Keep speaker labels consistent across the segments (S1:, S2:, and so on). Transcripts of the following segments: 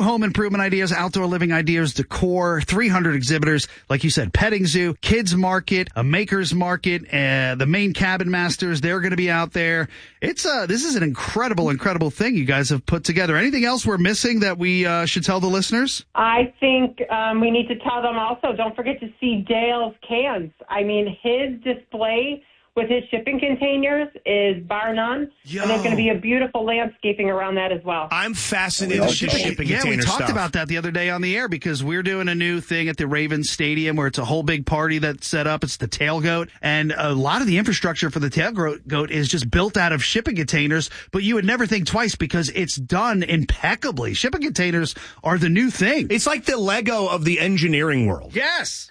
S1: home improvement ideas, outdoor living ideas, decor, 300 exhibitors. Like you said, petting zoo, kids market, a maker's market, the main cabin masters. They're going to be out there. This is an incredible thing you guys have put together. Anything else we're missing that we should tell the listeners?
S2: I think we need to tell them also, don't forget to see Dale's cans. I mean, his display with his shipping containers is bar none.
S1: Yo.
S2: And there's going to be a beautiful landscaping around that as well.
S3: I'm fascinated with shipping container
S1: we talked
S3: stuff.
S1: about that the other day on the air because we're doing a new thing at the Ravens Stadium where it's a whole big party that's set up. It's the Tailgoat. And a lot of the infrastructure for the Tailgoat is just built out of shipping containers. But you would never think twice because it's done impeccably. Shipping containers are the new thing.
S3: It's like the Lego of the engineering world.
S1: Yes.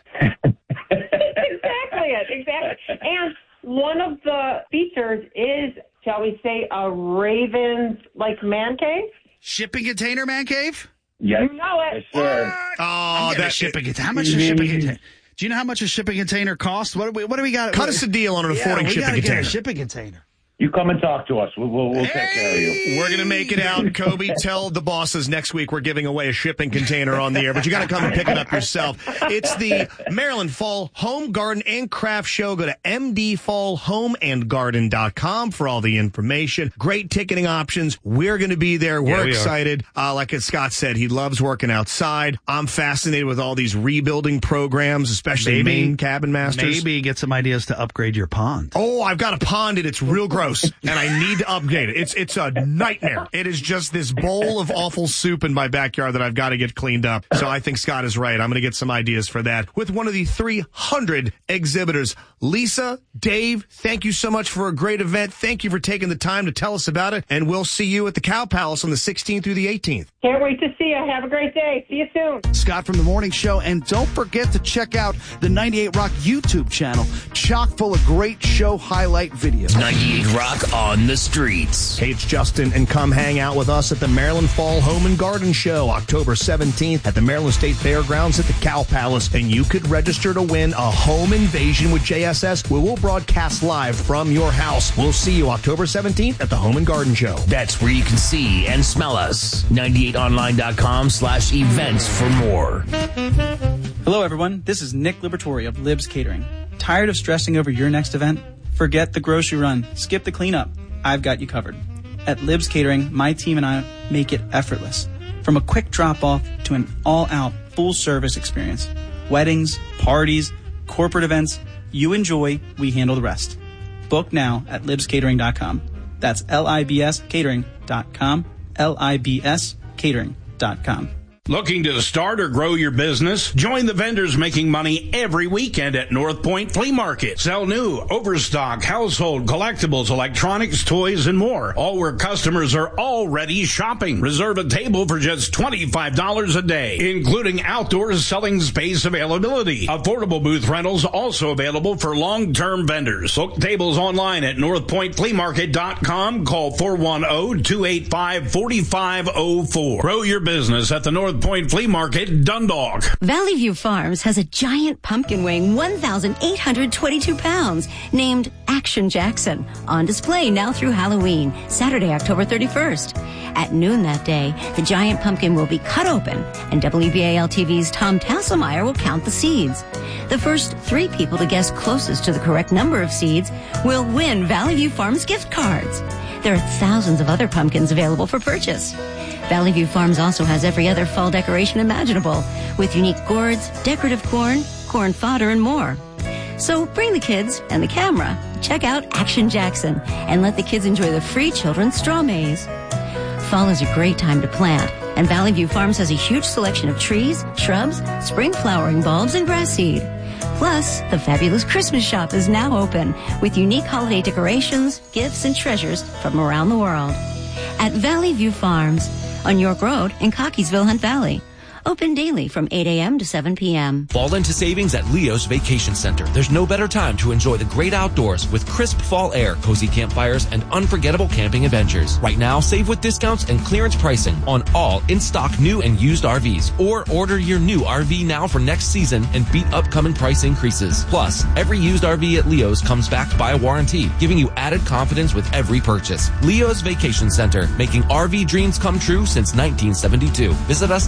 S2: Exactly. And one of the features is, shall we say, a Ravens man cave?
S1: Shipping container man cave?
S2: Yes. You know it.
S4: Yes, sir.
S3: Oh,
S1: that shipping container. How much is shipping container? Do you know how much a shipping container costs? What do we got?
S3: Cut us a deal on an affording shipping container.
S1: Get a shipping container.
S4: You come and talk to us. We'll take care of you.
S3: We're going to make it out. Kobe, tell the bosses next week we're giving away a shipping container on the air, but you got to come and pick it up yourself. It's the Maryland Fall Home, Garden, and Craft Show. Go to mdfallhomeandgarden.com for all the information. Great ticketing options. We're going to be there. We're excited. Like Scott said, he loves working outside. I'm fascinated with all these rebuilding programs, especially main cabin masters.
S1: Maybe get some ideas to upgrade your pond.
S3: Oh, I've got a pond and it's real gross. And I need to upgrade it. It's a nightmare. It is just this bowl of awful soup in my backyard that I've got to get cleaned up. So I think Scott is right. I'm going to get some ideas for that with one of the 300 exhibitors. Lisa, Dave, thank you so much for a great event. Thank you for taking the time to tell us about it. And we'll see you at the Cow Palace on the 16th through the 18th.
S2: Can't wait to see you. Have a great day. See you soon.
S1: Scott from The Morning Show. And don't forget to check out the 98 Rock YouTube channel. Chock full of great show highlight videos.
S5: 98 Rock on the streets.
S3: Hey, it's Justin, and come hang out with us at the Maryland Fall Home and Garden Show, October 17th at the Maryland State Fairgrounds at the Cow Palace. And you could register to win a home invasion with JSS, where we'll broadcast live from your house. We'll see you October 17th at the Home and Garden Show.
S5: That's where you can see and smell us. 98online.com/events for more.
S6: Hello, everyone. This is Nick Libertori of Libs Catering. Tired of stressing over your next event? Forget the grocery run. Skip the cleanup. I've got you covered. At Libs Catering, my team and I make it effortless. From a quick drop-off to an all-out, full-service experience. Weddings, parties, corporate events. You enjoy, we handle the rest. Book now at libscatering.com. That's LIBScatering.com. LIBScatering.com.
S7: Looking to start or grow your business? Join the vendors making money every weekend at North Point Flea Market. Sell new, overstock, household, collectibles, electronics, toys, and more. All where customers are already shopping. Reserve a table for just $25 a day, including outdoor selling space availability. Affordable booth rentals also available for long-term vendors. Book tables online at northpointfleamarket.com. Call 410-285-4504. Grow your business at the North Point Flea Market, Dundalk.
S8: Valley View Farms has a giant pumpkin weighing 1,822 pounds named Action Jackson on display now through Halloween, Saturday, October 31st. At noon that day, the giant pumpkin will be cut open and WBAL-TV's Tom Tasselmeyer will count the seeds. The first 3 people to guess closest to the correct number of seeds will win Valley View Farms gift cards. There are thousands of other pumpkins available for purchase. Valley View Farms also has every other fall decoration imaginable, with unique gourds, decorative corn, corn fodder, and more. So bring the kids and the camera, check out Action Jackson, and let the kids enjoy the free children's straw maze. Fall is a great time to plant, and Valley View Farms has a huge selection of trees, shrubs, spring flowering bulbs, and grass seed. Plus, the fabulous Christmas shop is now open with unique holiday decorations, gifts, and treasures from around the world. At Valley View Farms on York Road in Cockeysville, Hunt Valley. Open daily from 8 a.m. to 7 p.m.
S9: Fall into savings at Leo's Vacation Center. There's no better time to enjoy the great outdoors with crisp fall air, cozy campfires, and unforgettable camping adventures. Right now, save with discounts and clearance pricing on all in-stock new and used RVs. Or order your new RV now for next season and beat upcoming price increases. Plus, every used RV at Leo's comes backed by a warranty, giving you added confidence with every purchase. Leo's Vacation Center, making RV dreams come true since 1972. Visit us